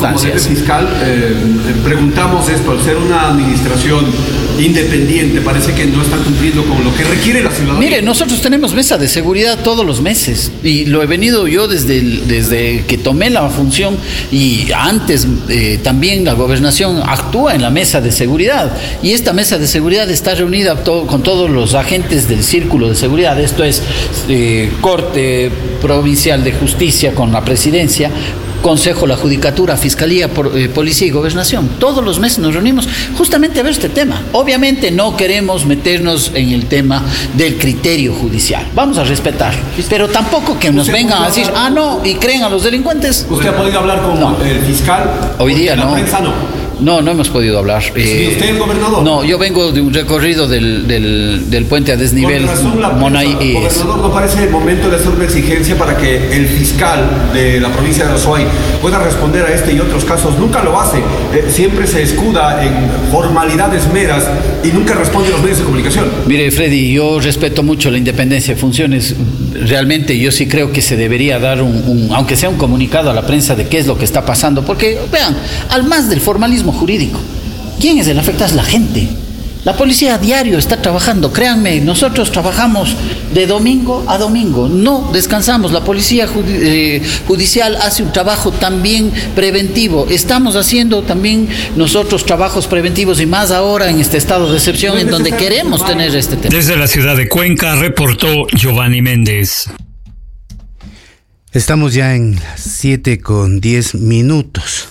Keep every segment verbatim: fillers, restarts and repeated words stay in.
circunstancias. Como fiscal, eh, preguntamos esto, al ser una administración independiente, parece que no están cumpliendo con lo que requiere la ciudadanía. Mire, nosotros tenemos mesa de seguridad todos los meses y lo he venido yo desde, el, desde que tomé la función, y antes eh, también la gobernación actúa en la mesa de seguridad, y esta mesa de seguridad está reunida to- con todos los agentes del círculo de seguridad. Esto es eh, Corte Provincial de Justicia con la Presidencia, Consejo, la Judicatura, Fiscalía, por, eh, Policía y Gobernación. Todos los meses nos reunimos justamente a ver este tema. Obviamente no queremos meternos en el tema del criterio judicial. Vamos a respetar, pero tampoco que nos vengan a decir, ah, no, y creen a los delincuentes. ¿Usted ha podido hablar con No. el fiscal? Hoy día la no. prensa no. No, no hemos podido hablar. ¿Y usted el gobernador? No, yo vengo de un recorrido del, del, del puente a desnivel Con razón, la Monay. prensa, y gobernador, ¿no parece el momento de hacer una exigencia para que el fiscal de la provincia de Azuay pueda responder a este y otros casos? Nunca lo hace, eh, siempre se escuda en formalidades meras y nunca responde a los medios de comunicación. Mire, Freddy, yo respeto mucho la independencia de funciones. Realmente yo sí creo que se debería dar un, un, aunque sea un comunicado a la prensa de qué es lo que está pasando, porque vean, al más del formalismo jurídico, ¿quién es el afectado? Es la gente. La policía a diario está trabajando, créanme, nosotros trabajamos de domingo a domingo, no descansamos. La policía judi- eh, judicial hace un trabajo también preventivo. Estamos haciendo también nosotros trabajos preventivos, y más ahora en este estado de excepción en donde queremos tener este tema. Desde la ciudad de Cuenca reportó Giovanni Méndez. Estamos ya en las siete con diez minutos.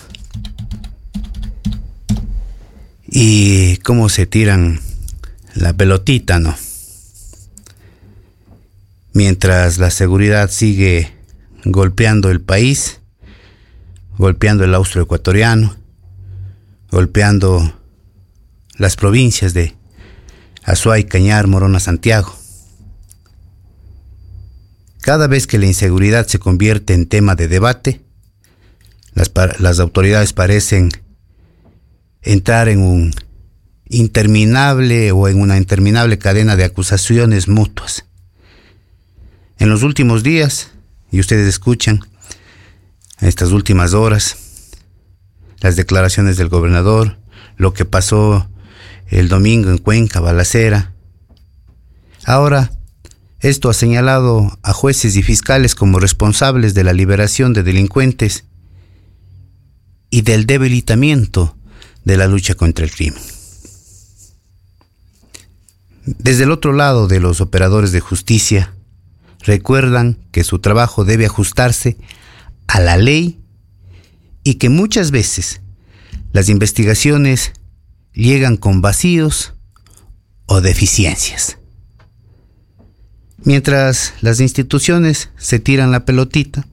Y cómo se tiran la pelotita, ¿no? Mientras la seguridad sigue golpeando el país, golpeando el austroecuatoriano, golpeando las provincias de Azuay, Cañar, Morona, Santiago. Cada vez que la inseguridad se convierte en tema de debate, las, las autoridades parecen entrar en un interminable o en una interminable cadena de acusaciones mutuas. En los últimos días, y ustedes escuchan, en estas últimas horas, las declaraciones del gobernador, lo que pasó el domingo en Cuenca, balacera. Ahora, esto ha señalado a jueces y fiscales como responsables de la liberación de delincuentes y del debilitamiento de la lucha contra el crimen. Desde el otro lado de los operadores de justicia, recuerdan que su trabajo debe ajustarse a la ley y que muchas veces las investigaciones llegan con vacíos o deficiencias. Mientras las instituciones se tiran la pelotita,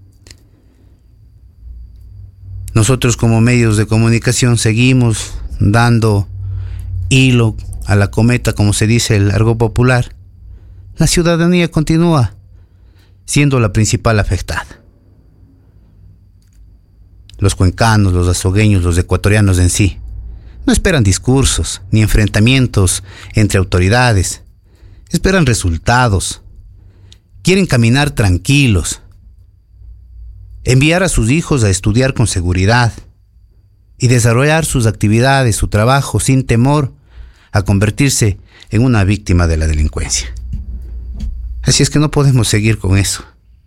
nosotros como medios de comunicación seguimos dando hilo a la cometa, como se dice el argot popular. La ciudadanía continúa siendo la principal afectada. Los cuencanos, los azogueños, los ecuatorianos en sí, no esperan discursos ni enfrentamientos entre autoridades. Esperan resultados. Quieren caminar tranquilos. Enviar a sus hijos a estudiar con seguridad y desarrollar sus actividades, su trabajo, sin temor a convertirse en una víctima de la delincuencia. Así es que no podemos seguir con eso.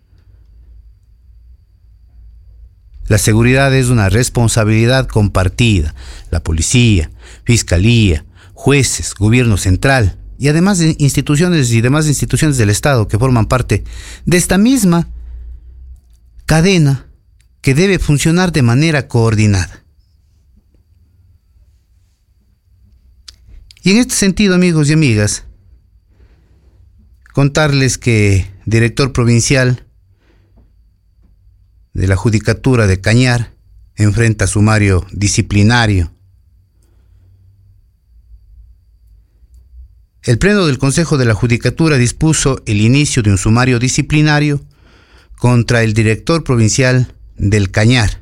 La seguridad es una responsabilidad compartida. La policía, fiscalía, jueces, gobierno central y además de instituciones y demás instituciones del Estado que forman parte de esta misma cadena que debe funcionar de manera coordinada. Y en este sentido, amigos y amigas, contarles que el director provincial de la Judicatura de Cañar enfrenta sumario disciplinario. El Pleno del Consejo de la Judicatura dispuso el inicio de un sumario disciplinario contra el director provincial del Cañar,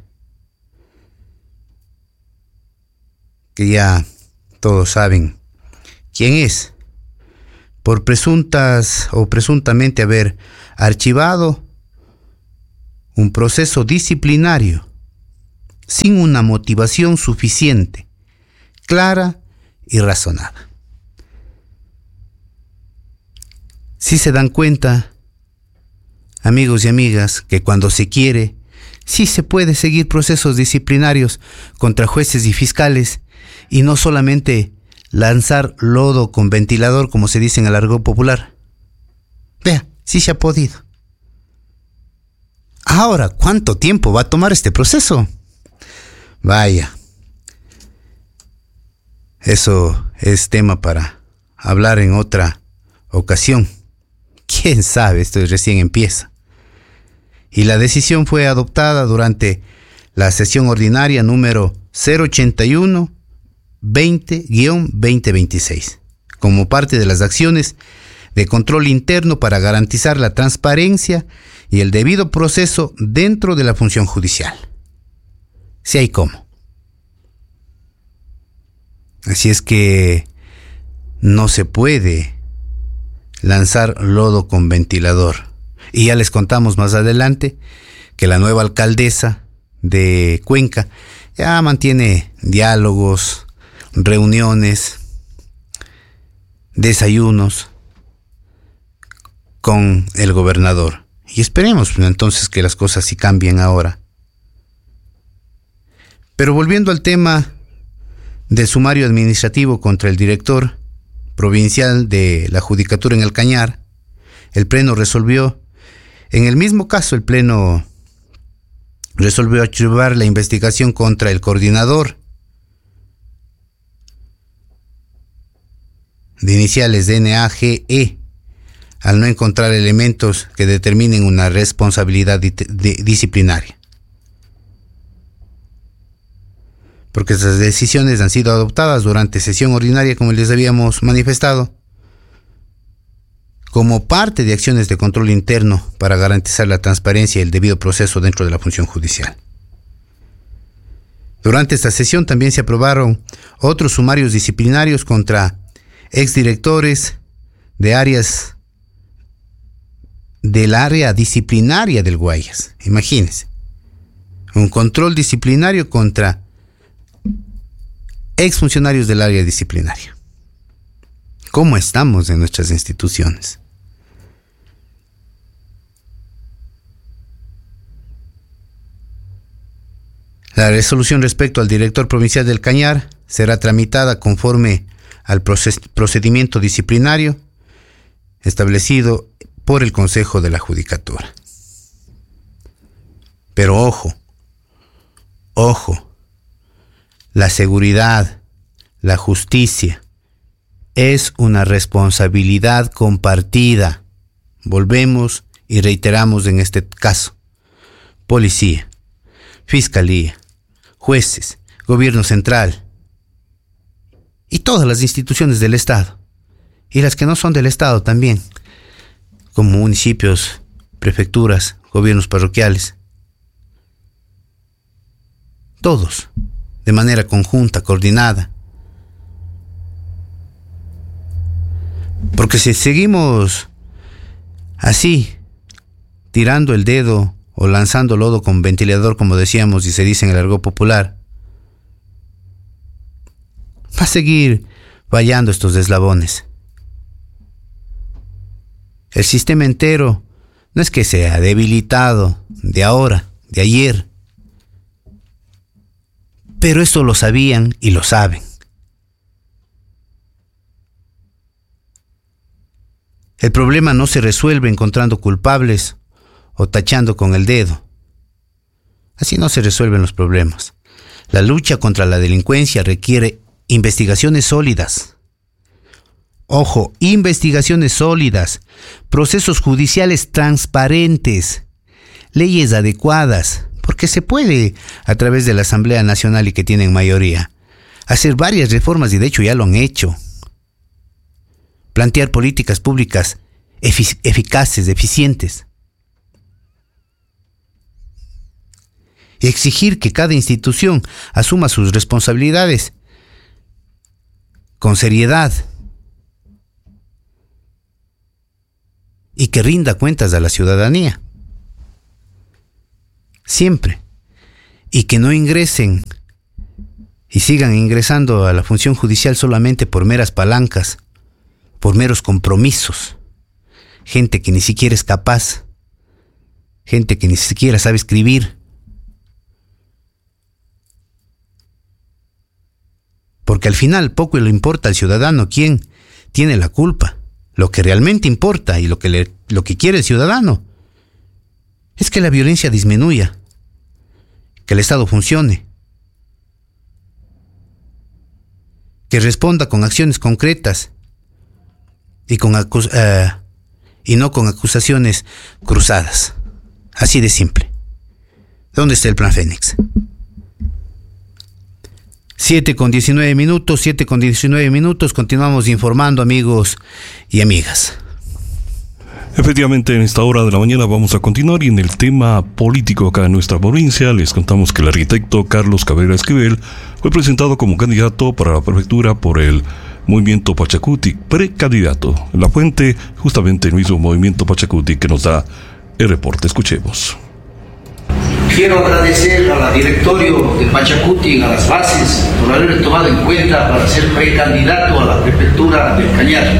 que ya todos saben quién es, por presuntas o presuntamente haber archivado un proceso disciplinario sin una motivación suficiente, clara y razonada. Si se dan cuenta, amigos y amigas, que cuando se quiere, sí se puede seguir procesos disciplinarios contra jueces y fiscales y no solamente lanzar lodo con ventilador, como se dice en el argot popular. Vea, sí se ha podido. Ahora, ¿cuánto tiempo va a tomar este proceso? Vaya, eso es tema para hablar en otra ocasión. ¿Quién sabe? Esto recién empieza. Y la decisión fue adoptada durante la sesión ordinaria número cero ochenta y uno veinte guión veinte veintiséis, como parte de las acciones de control interno para garantizar la transparencia y el debido proceso dentro de la función judicial. Si hay cómo. Así es que no se puede lanzar lodo con ventilador. Y ya les contamos más adelante que la nueva alcaldesa de Cuenca ya mantiene diálogos, reuniones, desayunos con el gobernador. Y esperemos entonces que las cosas sí cambien ahora. Pero volviendo al tema del sumario administrativo contra el director provincial de la Judicatura en el Cañar, el Pleno resolvió, en el mismo caso el Pleno resolvió archivar la investigación contra el coordinador de iniciales de N A G E, al no encontrar elementos que determinen una responsabilidad di- di- disciplinaria. Porque esas decisiones han sido adoptadas durante sesión ordinaria, como les habíamos manifestado, como parte de acciones de control interno para garantizar la transparencia y el debido proceso dentro de la función judicial. Durante esta sesión también se aprobaron otros sumarios disciplinarios contra exdirectores de áreas del área disciplinaria del Guayas. Imagínense, un control disciplinario contra exfuncionarios del área disciplinaria. ¿Cómo estamos en nuestras instituciones? La resolución respecto al director provincial del Cañar será tramitada conforme al procedimiento disciplinario establecido por el Consejo de la Judicatura. Pero ojo, ojo, la seguridad, la justicia, es una responsabilidad compartida. Volvemos y reiteramos en este caso. Policía, Fiscalía, jueces, Gobierno central y todas las instituciones del Estado, y las que no son del Estado también, como municipios, prefecturas, gobiernos parroquiales. Todos, de manera conjunta, coordinada. Porque si seguimos así, tirando el dedo o lanzando lodo con ventilador, como decíamos y se dice en el argot popular, va a seguir fallando estos eslabones. El sistema entero no es que sea debilitado de ahora, de ayer, pero esto lo sabían y lo saben. El problema no se resuelve encontrando culpables o tachando con el dedo. Así no se resuelven los problemas. La lucha contra la delincuencia requiere investigaciones sólidas. Ojo, investigaciones sólidas, procesos judiciales transparentes, leyes adecuadas, porque se puede, a través de la Asamblea Nacional y que tienen mayoría, hacer varias reformas y de hecho ya lo han hecho. Plantear políticas públicas efic- eficaces, eficientes. Y exigir que cada institución asuma sus responsabilidades con seriedad y que rinda cuentas a la ciudadanía. Siempre. y que no ingresen y sigan ingresando a la función judicial solamente por meras palancas, por meros compromisos. Gente que ni siquiera es capaz, gente que ni siquiera sabe escribir. Porque al final poco le importa al ciudadano quién tiene la culpa. Lo que realmente importa y lo que, le, lo que quiere el ciudadano es que la violencia disminuya, que el Estado funcione, que responda con acciones concretas y, con acus- uh, y no con acusaciones cruzadas. Así de simple. ¿Dónde está el Plan Fénix? siete con diecinueve minutos, siete con diecinueve minutos, continuamos informando, amigos y amigas. Efectivamente, en esta hora de la mañana vamos a continuar y en el tema político acá en nuestra provincia les contamos que el arquitecto Carlos Cabrera Esquivel fue presentado como candidato para la prefectura por el Movimiento Pachacuti, precandidato. La fuente, justamente el mismo Movimiento Pachacuti que nos da el reporte. Escuchemos. Quiero agradecer a la directorio de Pachacuti, a las bases, por haberme tomado en cuenta para ser precandidato a la prefectura del Cañar.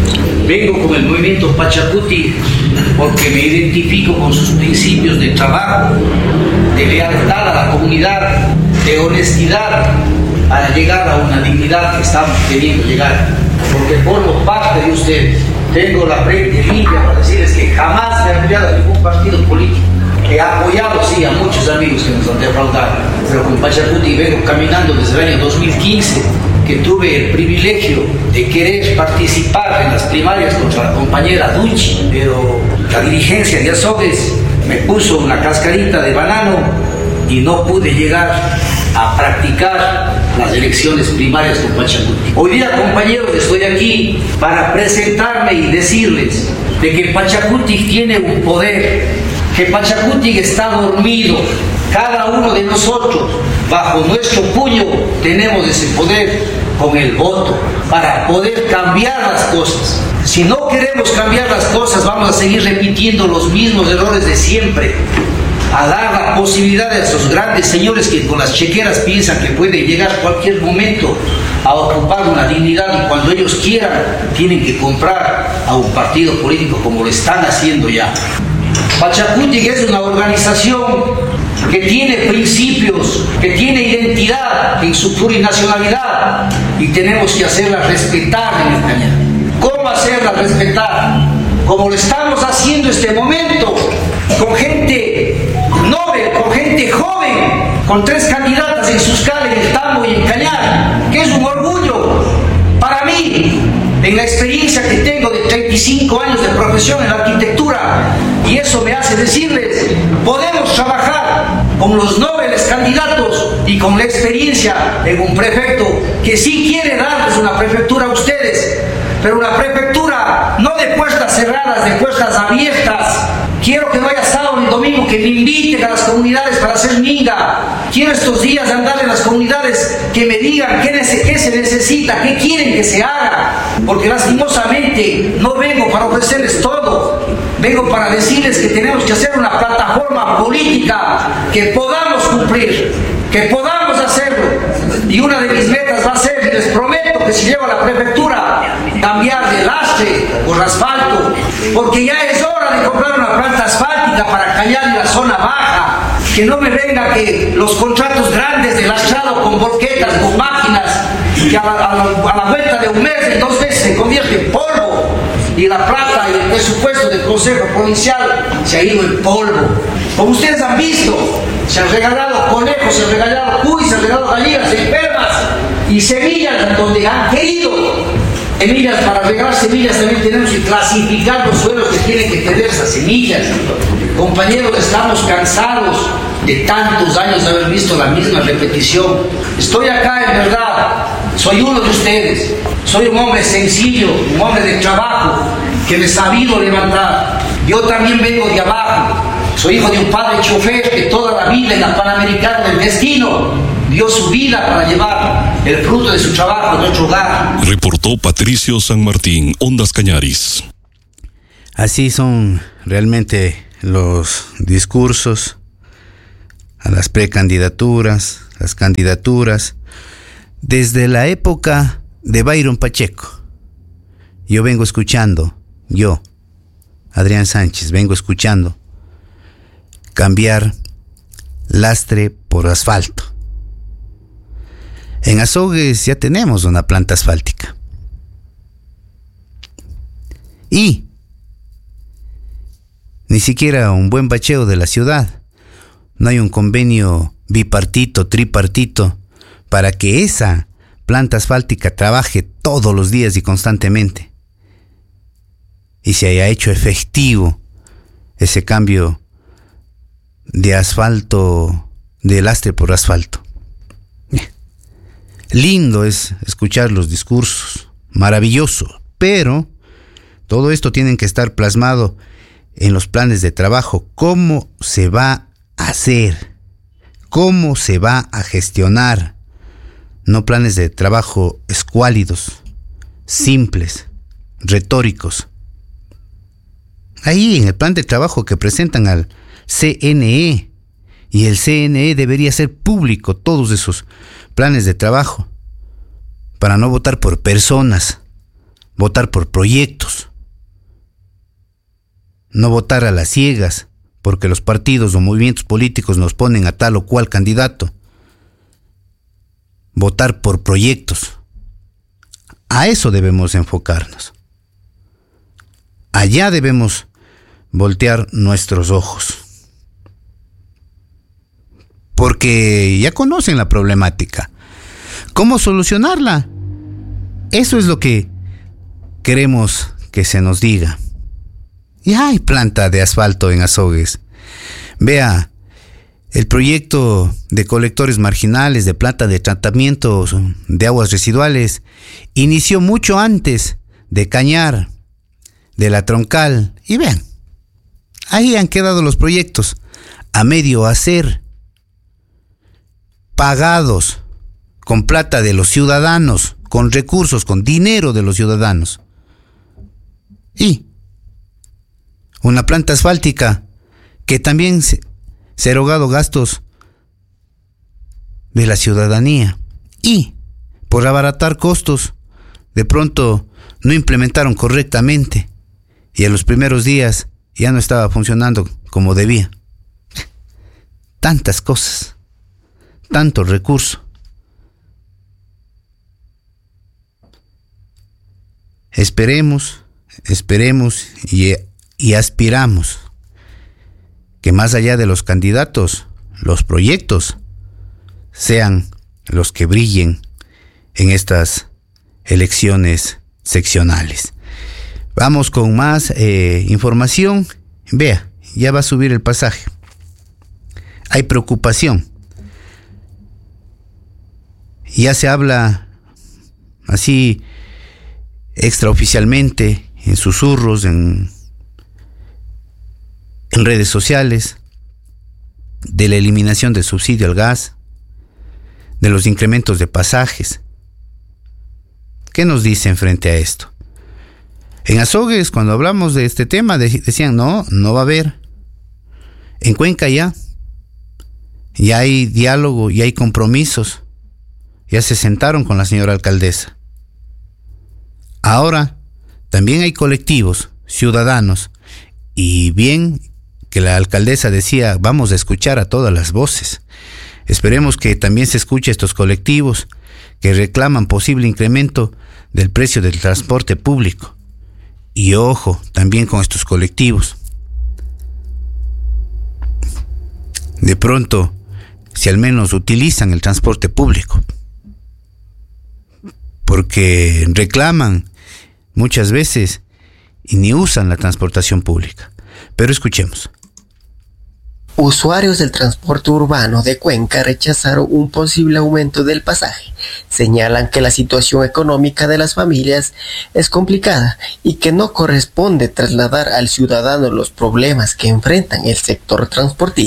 Vengo con el movimiento Pachacuti porque me identifico con sus principios de trabajo, de lealtad a la comunidad, de honestidad para llegar a una dignidad que estamos queriendo llegar. Porque formo parte de ustedes. Tengo la frente limpia para decirles que jamás me he apoyado a ningún partido político. He apoyado, sí, a muchos amigos que nos han defraudado, pero con Pachacuti vengo caminando desde el año dos mil quince, que tuve el privilegio de querer participar en las primarias contra la compañera Duchi, pero la dirigencia de Azogues me puso una cascarita de banano y no pude llegar a practicar las elecciones primarias con Pachacuti. Hoy día, compañeros, estoy aquí para presentarme y decirles de que Pachacuti tiene un poder, que Pachacuti está dormido. Cada uno de nosotros, bajo nuestro puño, tenemos ese poder con el voto para poder cambiar las cosas. Si no queremos cambiar las cosas, vamos a seguir repitiendo los mismos errores de siempre, a dar la posibilidad a esos grandes señores que con las chequeras piensan que pueden llegar a cualquier momento a ocupar una dignidad y cuando ellos quieran tienen que comprar a un partido político como lo están haciendo ya. Pachacuti es una organización que tiene principios, que tiene identidad en su plurinacionalidad y tenemos que hacerla respetar en el Cañar. ¿Cómo hacerla respetar? Como lo estamos haciendo en este momento, con gente noble, con gente joven, con tres candidatas en Suscal, en el Tambo y en Cañar, que es un orgullo para mí, en la experiencia que tengo de treinta y cinco años de profesión en la arquitectura, y eso me hace decirles, podemos trabajar con los nobles candidatos y con la experiencia en un prefecto que sí quiere darles una prefectura a ustedes, pero una prefectura no de puertas cerradas, de puertas abiertas. Quiero que no haya sábado ni domingo, que me inviten a las comunidades para hacer minga. Quiero estos días andar en las comunidades que me digan qué, qué se necesita, qué quieren que se haga. Porque lastimosamente no vengo para ofrecerles todo. Vengo para decirles que tenemos que hacer una plataforma política que podamos cumplir, que podamos hacerlo. Y una de mis metas va a ser, y les prometo que si llego a la prefectura, cambiar de lastre por asfalto, porque ya es hora de comprar una planta asfáltica para Cañar y la zona baja. Que no me venga que los contratos grandes de lastrado con volquetas, con máquinas, que a la, a, la, a la vuelta de un mes, en dos meses se convierte en polvo, y la plata y el presupuesto del Consejo Provincial se ha ido en polvo. Como ustedes han visto, se han regalado conejos, se han regalado cuy, se han regalado gallinas, enfermas y semillas donde han querido. Semillas, para regalar semillas también tenemos que clasificar los suelos que tienen que tener esas semillas. Compañeros, estamos cansados de tantos años de haber visto la misma repetición. Estoy acá en verdad, soy uno de ustedes, soy un hombre sencillo, un hombre de trabajo, que me he sabido levantar. Yo también vengo de abajo, soy hijo de un padre chofer que toda la vida en la Panamericana del destino dio su vida para llevar el fruto de su trabajo a nuestro hogar. Reportó Patricio San Martín, Ondas Cañaris. Así son realmente los discursos, a las precandidaturas, las candidaturas, desde la época de Byron Pacheco. Yo vengo escuchando, yo, Adrián Sánchez, vengo escuchando cambiar lastre por asfalto. En Azogues ya tenemos una planta asfáltica. Y ni siquiera un buen bacheo de la ciudad. No hay un convenio bipartito, tripartito, para que esa planta asfáltica trabaje todos los días y constantemente. Y se haya hecho efectivo ese cambio de asfalto, de lastre por asfalto. Lindo es escuchar los discursos, maravilloso, pero todo esto tiene que estar plasmado en los planes de trabajo. ¿Cómo se va a hacer? ¿Cómo se va a gestionar? No planes de trabajo escuálidos, simples, retóricos. Ahí en el plan de trabajo que presentan al C N E, y el C N E debería ser público todos esos planes de trabajo, para no votar por personas, votar por proyectos, no votar a las ciegas, porque los partidos o movimientos políticos nos ponen a tal o cual candidato. Votar por proyectos. A eso debemos enfocarnos. Allá debemos voltear nuestros ojos. Porque ya conocen la problemática. ¿Cómo solucionarla? Eso es lo que queremos que se nos diga. Ya hay planta de asfalto en Azogues. Vea, el proyecto de colectores marginales, de planta de tratamiento de aguas residuales, inició mucho antes de Cañar, de la Troncal. Y vean, ahí han quedado los proyectos a medio hacer, pagados con plata de los ciudadanos, con recursos, con dinero de los ciudadanos. Y una planta asfáltica que también se, se ha erogado gastos de la ciudadanía. Y por abaratar costos, de pronto no implementaron correctamente. Y en los primeros días ya no estaba funcionando como debía. Tantas cosas, tanto recurso. Esperemos, esperemos y, y aspiramos que más allá de los candidatos, los proyectos sean los que brillen en estas elecciones seccionales. Vamos con más eh, información. Vea, ya va a subir el pasaje. Hay preocupación. Ya se habla así extraoficialmente, en susurros, en, en redes sociales, de la eliminación del subsidio al gas, de los incrementos de pasajes. ¿Qué nos dicen frente a esto? En Azogues, cuando hablamos de este tema, decían, no, no va a haber. En Cuenca ya, ya hay diálogo, ya hay compromisos, ya se sentaron con la señora alcaldesa. Ahora, también hay colectivos, ciudadanos, y bien que la alcaldesa decía, vamos a escuchar a todas las voces. Esperemos que también se escuche a estos colectivos que reclaman posible incremento del precio del transporte público. Y ojo, también con estos colectivos. De pronto, si al menos utilizan el transporte público, porque reclaman muchas veces y ni usan la transportación pública. Pero escuchemos. Usuarios del transporte urbano de Cuenca rechazaron un posible aumento del pasaje. Señalan que la situación económica de las familias es complicada y que no corresponde trasladar al ciudadano los problemas que enfrentan el sector transportista.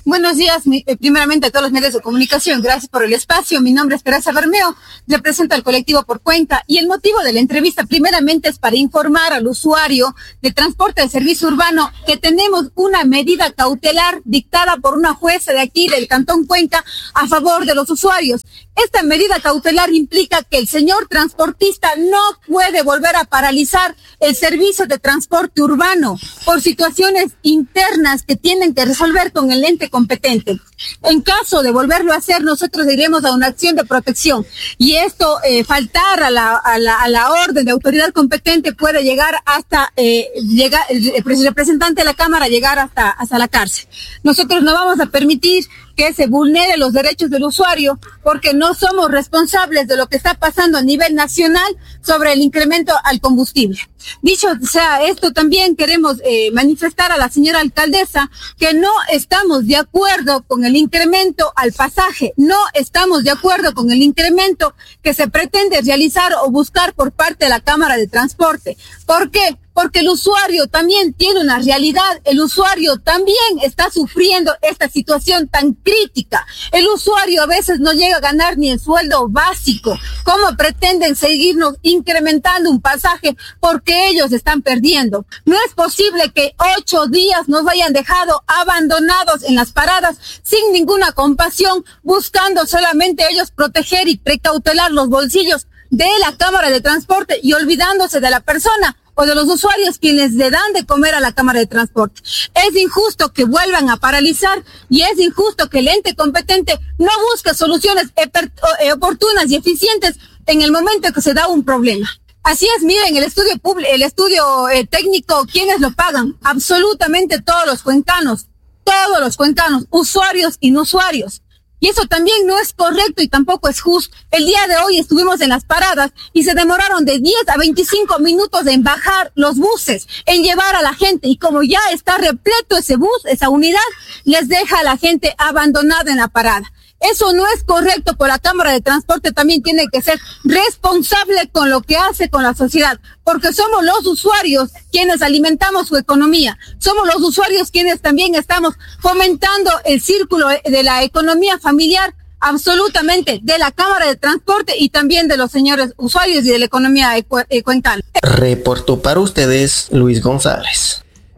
Buenos días, mi, eh, primeramente a todos los medios de comunicación, gracias por el espacio. Mi nombre es Esperanza Bermeo, represento al colectivo Por Cuenca y el motivo de la entrevista primeramente es para informar al usuario de transporte de servicio urbano que tenemos una medida cautelar dictada por una jueza de aquí del Cantón Cuenca a favor de los usuarios. Esta medida cautelar implica que el señor transportista no puede volver a paralizar el servicio de transporte urbano por situaciones internas que tienen que resolver con el ente competente. En caso de volverlo a hacer, nosotros iremos a una acción de protección y esto, eh, faltar a la, a, la, a la orden de autoridad competente puede llegar hasta, eh, llegar, el representante de la Cámara llegar hasta, hasta la cárcel. Nosotros no vamos a permitir que se vulnere los derechos del usuario porque no somos responsables de lo que está pasando a nivel nacional sobre el incremento al combustible. Dicho sea esto, también queremos eh, manifestar a la señora alcaldesa que no estamos de acuerdo con el incremento al pasaje, no estamos de acuerdo con el incremento que se pretende realizar o buscar por parte de la Cámara de Transporte. ¿Por qué? Porque el usuario también tiene una realidad, el usuario también está sufriendo esta situación tan crítica. El usuario a veces no llega a ganar ni el sueldo básico. ¿Cómo pretenden seguirnos incrementando un pasaje? Porque ellos están perdiendo. No es posible que ocho días nos hayan dejado abandonados en las paradas sin ninguna compasión, buscando solamente ellos proteger y precautelar los bolsillos de la Cámara de Transporte y olvidándose de la persona o de los usuarios quienes le dan de comer a la Cámara de Transporte. Es injusto que vuelvan a paralizar y es injusto que el ente competente no busque soluciones oportunas y eficientes en el momento que se da un problema. Así es, miren, el estudio público, el estudio eh, técnico, ¿quiénes lo pagan? Absolutamente todos los cuencanos, todos los cuencanos, usuarios y no usuarios. Y eso también no es correcto y tampoco es justo. El día de hoy estuvimos en las paradas y se demoraron de diez a veinticinco minutos en bajar los buses, en llevar a la gente. Y como ya está repleto ese bus, esa unidad, les deja a la gente abandonada en la parada. Eso no es correcto, por la Cámara de Transporte también tiene que ser responsable con lo que hace con la sociedad, porque somos los usuarios quienes alimentamos su economía, somos los usuarios quienes también estamos fomentando el círculo de la economía familiar, absolutamente, de la Cámara de Transporte y también de los señores usuarios y de la economía cuencana. Reportó para ustedes Luis González.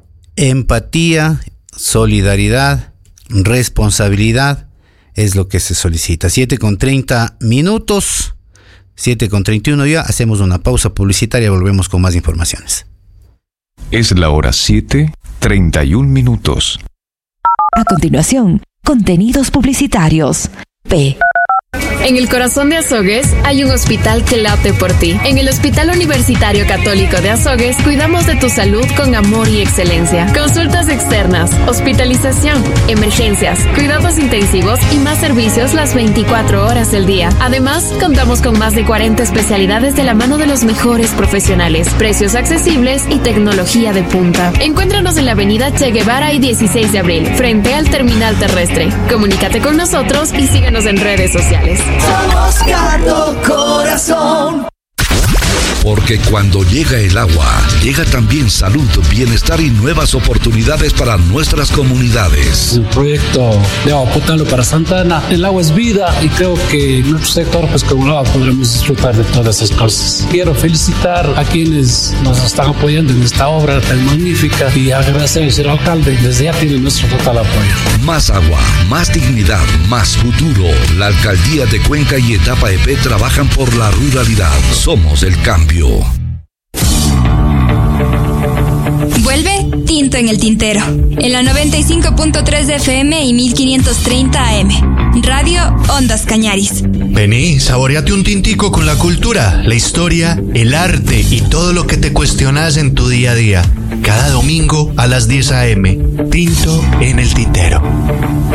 Empatía, solidaridad, responsabilidad es lo que se solicita. siete con treinta minutos, siete con treinta y uno ya. Hacemos una pausa publicitaria, volvemos con más informaciones. Es la hora siete, treinta y un minutos. A continuación, contenidos publicitarios. P. En el corazón de Azogues hay un hospital que late por ti. En el Hospital Universitario Católico de Azogues cuidamos de tu salud con amor y excelencia. Consultas externas, hospitalización, emergencias, cuidados intensivos y más servicios las veinticuatro horas del día. Además, contamos con más de cuarenta especialidades de la mano de los mejores profesionales, precios accesibles y tecnología de punta. Encuéntranos en la avenida Che Guevara y dieciséis de abril, frente al terminal terrestre. Comunícate con nosotros y síguenos en redes sociales. Somos Cardo Corazón. Porque cuando llega el agua, llega también salud, bienestar y nuevas oportunidades para nuestras comunidades. El proyecto de agua potable para Santana, el agua es vida y creo que en nuestro sector, pues como agua, podremos disfrutar de todas esas cosas. Quiero felicitar a quienes nos están apoyando en esta obra tan magnífica y agradecer al señor alcalde, desde ya tiene nuestro total apoyo. Más agua, más dignidad, más futuro. La alcaldía de Cuenca y Etapa E P trabajan por la ruralidad. Somos el cambio. Vuelve Tinto en el Tintero, en la noventa y cinco punto tres de F M y mil quinientos treinta A M. Radio Ondas Cañaris. Vení, saboreate un tintico con la cultura, la historia, el arte y todo lo que te cuestionas en tu día a día. Cada domingo a las diez A M. Tinto en el Tintero.